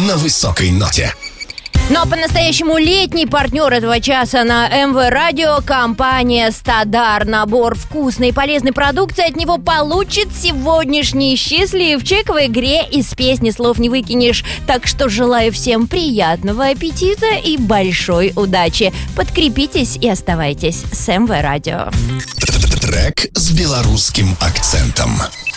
на высокой ноте. Ну а по-настоящему летний партнер этого часа на МВ Радио — компания «Стадар». Набор вкусной и полезной продукции от него получит сегодняшний счастливчик. В игре из песни слов не выкинешь. Так что желаю всем приятного аппетита и большой удачи. Подкрепитесь и оставайтесь с МВ Радио. Трек с белорусским акцентом.